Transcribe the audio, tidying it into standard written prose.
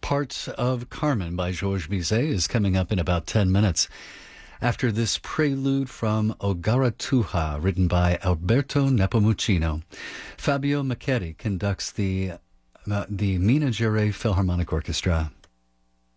Parts of Carmen by Georges Bizet is coming up in about 10 minutes. After this prelude from Ogaratuha, written by Alberto Nepomuceno, Fabio Macchetti conducts the Minas Gerais Philharmonic Orchestra.